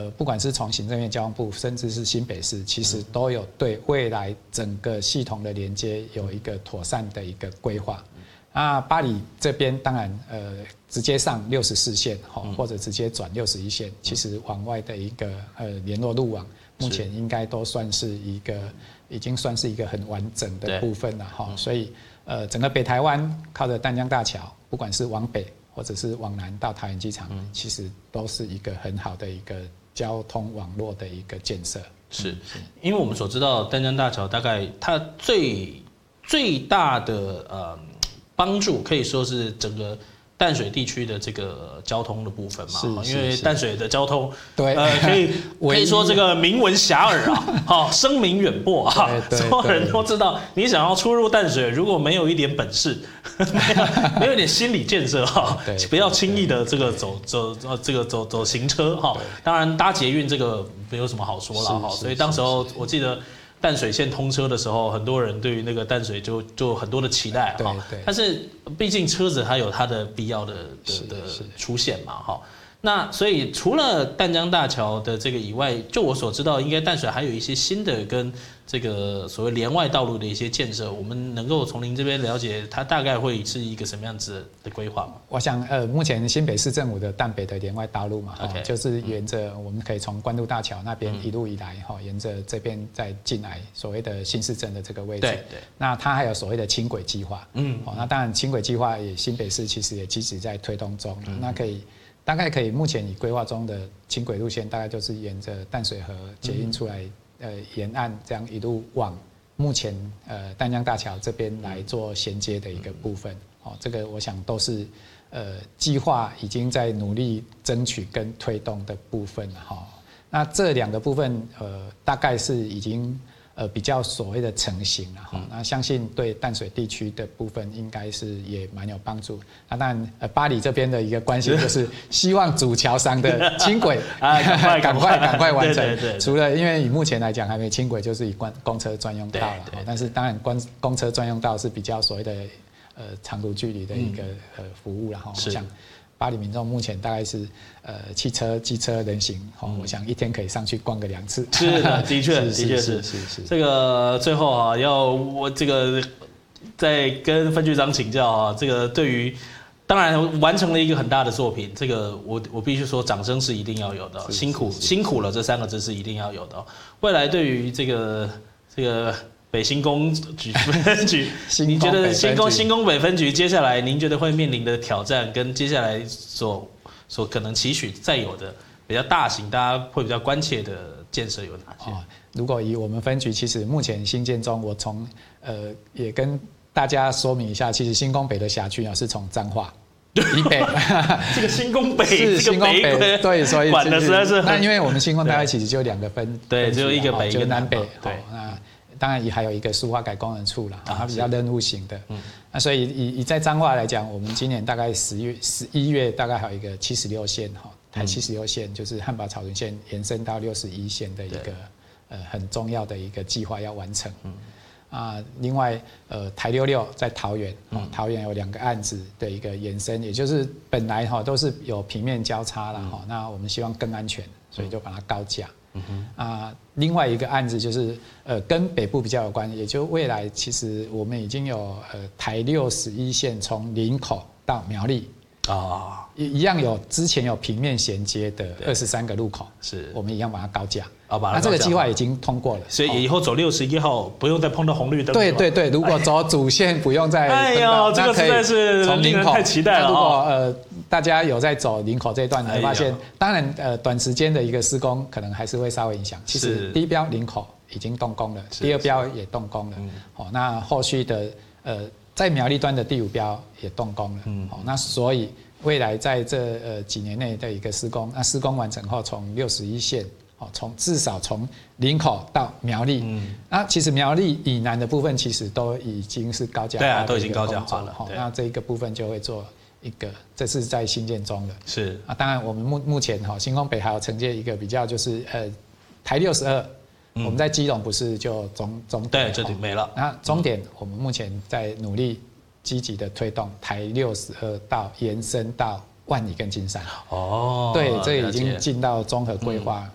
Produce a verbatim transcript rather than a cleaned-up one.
呃，不管是从行政院交通部，甚至是新北市，其实都有对未来整个系统的连接有一个妥善的一个规划。那巴黎这边当然，呃，直接上六十四线，或者直接转六十一线，其实往外的一个呃联络路网，目前应该都算是一个，已经算是一个很完整的部分了哈。所以，呃，整个北台湾靠着淡江大桥，不管是往北或者是往南到桃园机场，其实都是一个很好的一个交通网络的一个建设。 是，因为我们所知道淡江大桥大概它最最大的呃。帮助可以说是整个淡水地区的这个交通的部分嘛，因为淡水的交通， 对， 呃，可以可以说这个名闻遐迩啊，好，声名远播啊，所有人都知道，你想要出入淡水，如果没有一点本事，没有没有一点心理建设哈，不要轻易的这个走走这个走走行车哈，当然搭捷运这个没有什么好说了哈，所以当时候我记得。淡水线通车的时候，很多人对于那个淡水就就很多的期待哈，但是毕竟车子它有它的必要的的的出现嘛哈。那所以除了淡江大桥的这个以外，就我所知道，应该淡水还有一些新的跟这个所谓连外道路的一些建设，我们能够从您这边了解，它大概会是一个什么样子的规划吗？ 我想，呃，目前新北市政府的淡北的连外道路嘛， okay, 就是沿着我们可以从关渡大桥那边一路以来，哈、嗯，沿着这边再进来所谓的新市镇的这个位置。对对。那它还有所谓的轻轨计划，嗯，哦，那当然轻轨计划也新北市其实也积极在推动中，嗯、那可以。大概可以，目前已规划中的轻轨路线，大概就是沿着淡水河捷运出来，呃，沿岸这样一路往目前呃淡江大桥这边来做衔接的一个部分。哦，这个我想都是呃计划已经在努力争取跟推动的部分了哈。那这两个部分，呃，大概是已经。呃，比较所谓的成型了哈，那相信对淡水地区的部分应该是也蛮有帮助。那当然，呃，巴黎这边的一个关心就是希望主桥上的轻轨啊，赶快赶快赶快完成。对对对，除了因为以目前来讲还没轻轨，就是以公公车专用道了。但是当然，公公车专用道是比较所谓的呃长途距离的一个呃服务了哈。我想巴黎民众目前大概是呃汽车、机车、人行，哦，我想一天可以上去逛个两次。 是的，的确，的确是是是。这个最后啊，要我这个再跟分局长请教啊，这个对于当然完成了一个很大的作品，这个我我必须说掌声是一定要有的，辛苦辛苦了这三个字是一定要有的。未来对于这个这个。北新工局分局，你觉得新工新工北分局接下来您觉得会面临的挑战，跟接下来所所可能期许再有的比较大型，大家会比较关切的建设有哪些？哦， 如果以我们分局，其实目前新建中，我从呃也跟大家说明一下，其实新工北的辖区啊是从彰化。以北， 这个新工北是新工北，对，所以管的实在是那因为我们新工大概其实就两个分， 对，只有一个北，一个南北， 对， 那。当然也还有一个苏花改工人处啦，它比较任务型的。嗯，那所以以以在彰化来讲，我们今年大概十月、十一月大概还有一个七十六线哈，台七十六线就是汉宝草屯线延伸到六十一线的一个呃很重要的一个计划要完成。嗯，啊，另外呃台六六在桃园，哦，桃园有两个案子的一个延伸，也就是本来哈都是有平面交叉啦哈，那我们希望更安全，所以就把它高架。嗯啊，另外一个案子就是呃跟北部比较有关，也就未来其实我们已经有呃台六十一线从林口到苗栗啊，一一样有之前有平面衔接的二十三个路口，是我们一样把它高架。啊，那这个计划已经通过了， 所以以后走六十一号不用再碰到红绿灯。 对对对，如果走主线不用再哎呦，这个实在是从林口太期待了。 如果呃大家有在走林口这一段，你会发现，当然呃短时间的一个施工可能还是会稍微影响。其实第一标林口已经动工了，第二标也动工了。哦，那后续的呃在苗栗端的第五标也动工了。嗯，哦，那所以未来在这呃几年内的一个施工，那施工完成后，从六十一线。哦，从至少从林口到苗栗，嗯，那其实苗栗以南的部分其实都已经是高架化， 对啊，都已经高架化了。 好，那这一个部分就会做一个，这是在新建中的。 是啊，当然我们目目前哈新工北还有承接一个比较就是呃台六十二，我们在基隆不是就终终对这里没了。 那终点我们目前在努力积极的推动台六十二到延伸到万里跟金山。哦，对，这已经进到综合规划。